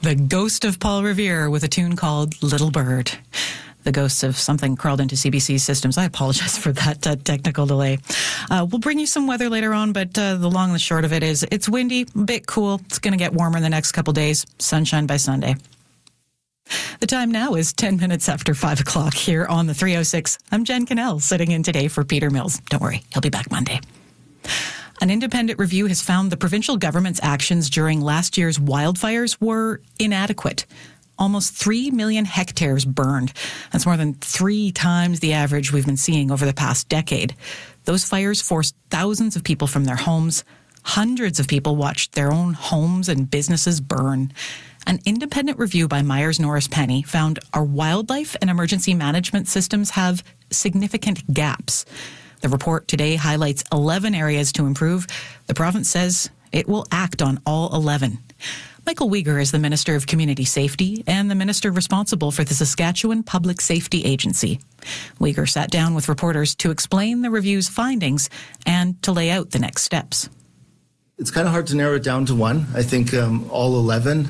The ghost of Paul Revere with a tune called Little Bird. The ghosts of something crawled into CBC's systems. I apologize for that technical delay. We'll bring you some weather later on, but the long and the short of it is it's windy, a bit cool. It's going to get warmer in the next couple days. Sunshine by Sunday. The time now is 10 minutes after 5 o'clock here on the 306. I'm Jen Cannell, sitting in today for Peter Mills. Don't worry, he'll be back Monday. An independent review has found the provincial government's actions during last year's wildfires were inadequate. Almost 3 million hectares burned. That's more than 3 times the average we've been seeing over the past decade. Those fires forced thousands of people from their homes. Hundreds of people watched their own homes and businesses burn. An independent review by Myers Norris Penny found our wildlife and emergency management systems have significant gaps. The report today highlights 11 areas to improve. The province says it will act on all 11. Michael Uyghur is the Minister of Community Safety and the Minister responsible for the Saskatchewan Public Safety Agency. Uyghur sat down with reporters to explain the review's findings and to lay out the next steps. It's kind of hard to narrow it down to one. I think all 11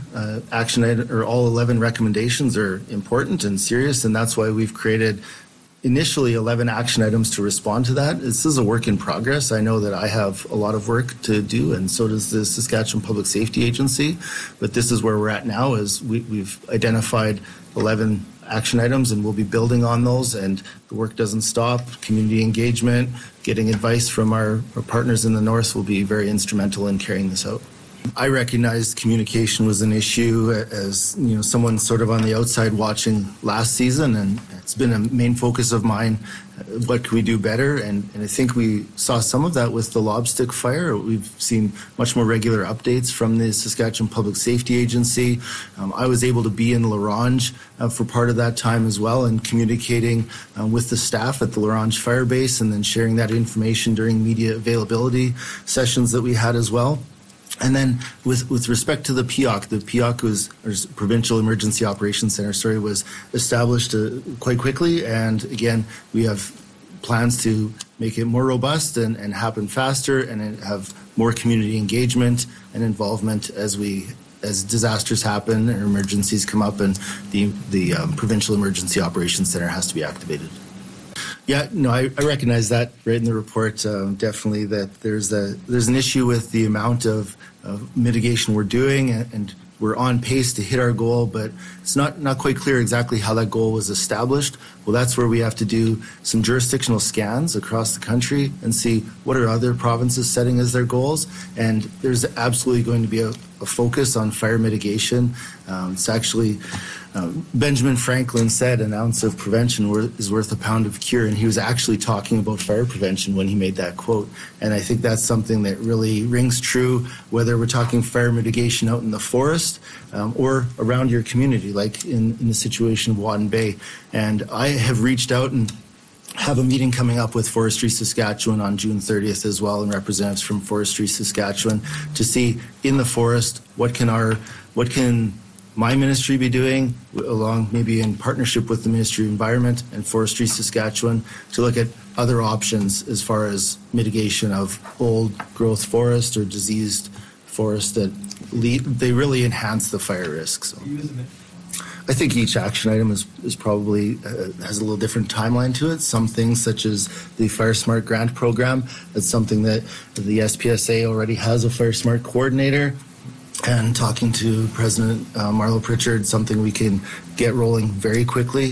all 11 recommendations are important and serious, and that's why we've created initially 11 action items to respond to that. This is a work in progress. I know that I have a lot of work to do, and so does the Saskatchewan Public Safety Agency. But this is where we're at now, is we've identified 11 action items, and we'll be building on those, and the work doesn't stop. Community engagement, getting advice from our partners in the north will be very instrumental in carrying this out. I recognized communication was an issue as someone sort of on the outside watching last season, and it's been a main focus of mine. What can we do better? And I think we saw some of that with the Lobstick fire. We've seen much more regular updates from the Saskatchewan Public Safety Agency. I was able to be in La Ronge for part of that time as well, and communicating with the staff at the La Ronge Fire Base, and then sharing that information during media availability sessions that we had as well. And then with respect to the PEOC was, or Provincial Emergency Operations Center, was established quite quickly. And again, we have plans to make it more robust and happen faster, and have more community engagement and involvement as disasters happen or emergencies come up, and the Provincial Emergency Operations Center has to be activated. Yeah, no, I recognize that right in the report. Definitely that there's an issue with the amount of mitigation we're doing, and we're on pace to hit our goal, but it's not quite clear exactly how that goal was established. Well, that's where we have to do some jurisdictional scans across the country and see what are other provinces setting as their goals. And there's absolutely going to be a focus on fire mitigation. It's actually Benjamin Franklin said an ounce of prevention is worth a pound of cure, and he was actually talking about fire prevention when he made that quote. And I think that's something that really rings true, whether we're talking fire mitigation out in the forest or around your community, like in the situation of Wadden Bay. And I have reached out and have a meeting coming up with Forestry Saskatchewan on June 30th as well, and representatives from Forestry Saskatchewan, to see in the forest what can my ministry be doing, along maybe in partnership with the Ministry of Environment and Forestry Saskatchewan, to look at other options as far as mitigation of old growth forest or diseased forest that they really enhance the fire risk. So I think each action item is probably has a little different timeline to it. Some things, such as the Fire Smart grant program, that's something that the SPSA already has a Fire Smart coordinator. And talking to President Marlo Pritchard, something we can get rolling very quickly.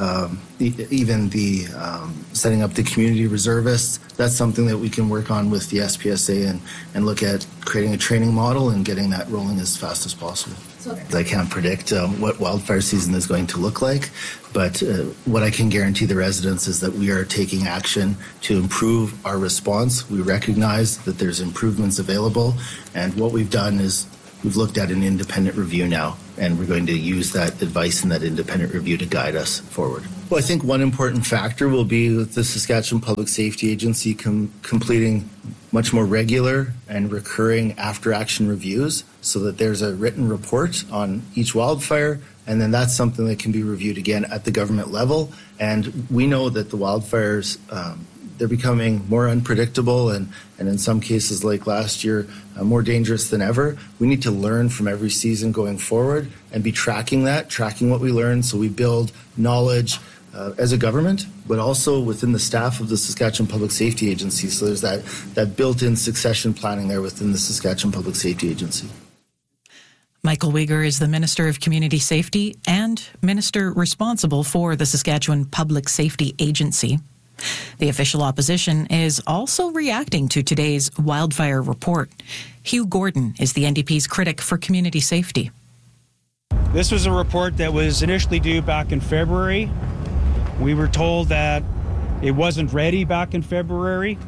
Even the setting up the community reservists, that's something that we can work on with the SPSA and look at creating a training model and getting that rolling as fast as possible. I can't predict what wildfire season is going to look like, but what I can guarantee the residents is that we are taking action to improve our response. We recognize that there's improvements available, and what we've done is we've looked at an independent review now, and we're going to use that advice in that independent review to guide us forward. Well, I think one important factor will be with the Saskatchewan Public Safety Agency completing much more regular and recurring after-action reviews, so that there's a written report on each wildfire, and then that's something that can be reviewed again at the government level. And we know that the wildfires they're becoming more unpredictable and in some cases, like last year, more dangerous than ever. We need to learn from every season going forward and be tracking what we learn, so we build knowledge as a government, but also within the staff of the Saskatchewan Public Safety Agency. So there's that built-in succession planning there within the Saskatchewan Public Safety Agency. Michael Uyghur is the Minister of Community Safety and Minister responsible for the Saskatchewan Public Safety Agency. The official opposition is also reacting to today's wildfire report. Hugh Gordon is the NDP's critic for community safety. This was a report that was initially due back in February. We were told that it wasn't ready back in February.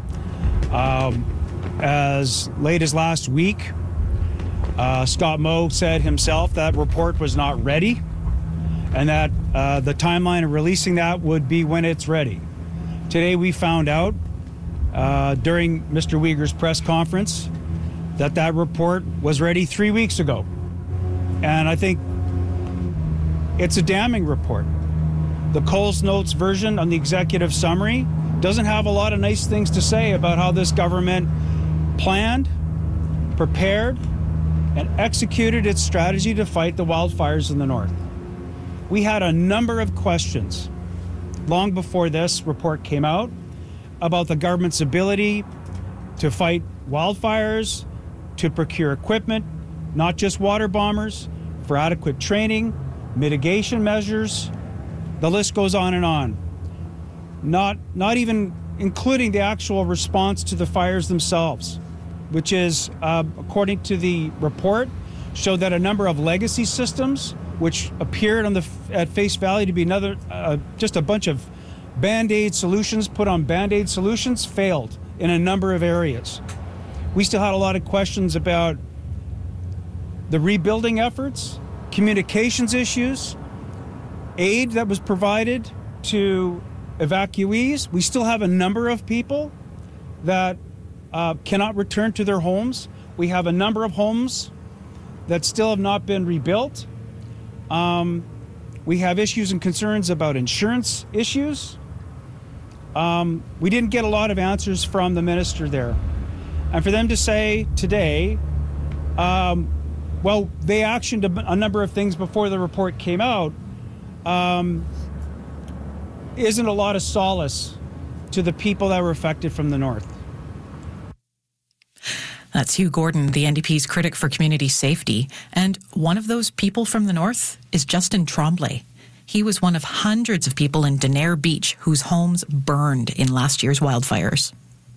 As late as last week, Scott Moe said himself that report was not ready and that the timeline of releasing that would be when it's ready. Today we found out during Mr. Uyghur's press conference that report was ready 3 weeks ago. And I think it's a damning report. The Coles Notes version on the executive summary doesn't have a lot of nice things to say about how this government planned, prepared, and executed its strategy to fight the wildfires in the north. We had a number of questions long before this report came out about the government's ability to fight wildfires, to procure equipment, not just water bombers, for adequate training, mitigation measures. The list goes on and on. Not even including the actual response to the fires themselves, which is, according to the report, showed that a number of legacy systems, which appeared at face value to be just a bunch of Band-Aid solutions, put on Band-Aid solutions, failed in a number of areas. We still had a lot of questions about the rebuilding efforts, communications issues, aid that was provided to evacuees. We still have a number of people that cannot return to their homes. We have a number of homes that still have not been rebuilt. We have issues and concerns about insurance issues. We didn't get a lot of answers from the minister there. And for them to say today, well, they actioned a number of things before the report came out, isn't a lot of solace to the people that were affected from the north. That's Hugh Gordon, the NDP's critic for community safety. And one of those people from the north is Justin Tremblay. He was one of hundreds of people in Denair Beach whose homes burned in last year's wildfires.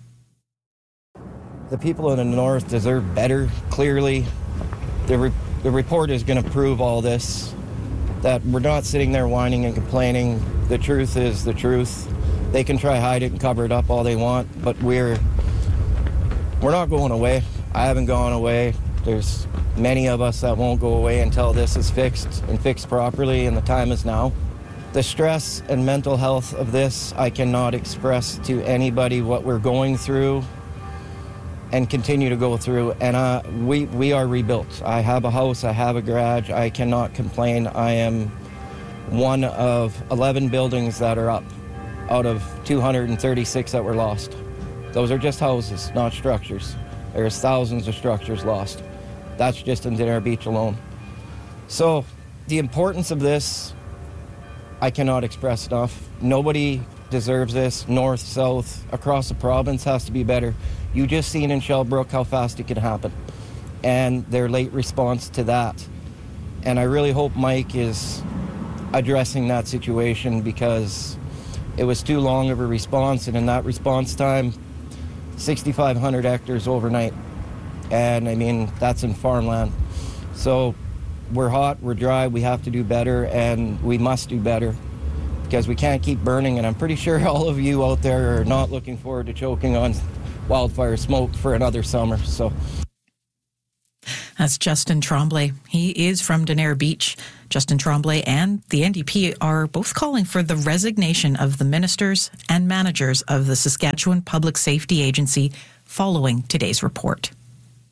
The people in the north deserve better, clearly. The report is going to prove all this, that we're not sitting there whining and complaining. The truth is the truth. They can try hide it and cover it up all they want, but we're not going away. I haven't gone away. There's many of us that won't go away until this is fixed and fixed properly, and the time is now. The stress and mental health of this, I cannot express to anybody what we're going through and continue to go through. And we are rebuilt. I have a house, I have a garage, I cannot complain. I am one of 11 buildings that are up out of 236 that were lost. Those are just houses, not structures. There's thousands of structures lost. That's just in Denair Beach alone. So the importance of this, I cannot express enough. Nobody deserves this. North, south, across the province has to be better. You just seen in Shellbrook how fast it can happen and their late response to that. And I really hope Mike is addressing that situation, because it was too long of a response, and in that response time, 6,500 hectares overnight. And I mean, that's in farmland. So we're hot, we're dry, we have to do better, and we must do better, because we can't keep burning. And I'm pretty sure all of you out there are not looking forward to choking on wildfire smoke for another summer. So that's Justin Tremblay. He is from Denair Beach. Justin Tremblay and the NDP are both calling for the resignation of the ministers and managers of the Saskatchewan Public Safety Agency following today's report.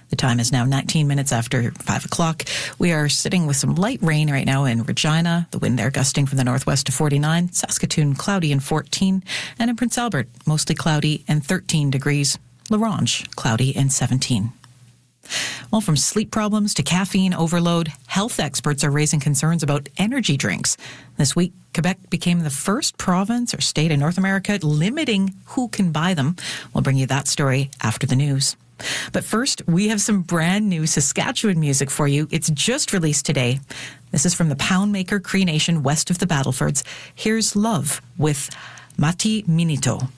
The time is now 19 minutes after 5 o'clock. We are sitting with some light rain right now in Regina. The wind there gusting from the northwest to 49. Saskatoon, cloudy and 14. And in Prince Albert, mostly cloudy and 13 degrees. La Ronge, cloudy and 17. Well, from sleep problems to caffeine overload, health experts are raising concerns about energy drinks. This week, Quebec became the first province or state in North America limiting who can buy them. We'll bring you that story after the news. But first, we have some brand new Saskatchewan music for you. It's just released today. This is from the Poundmaker Cree Nation west of the Battlefords. Here's Love with Mati Minito.